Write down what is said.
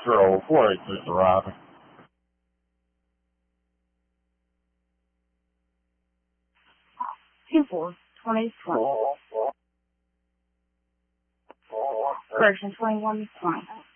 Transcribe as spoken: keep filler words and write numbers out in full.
Metro four eight six arriving. two four, twenty twenty. Correction, twenty-one twenty.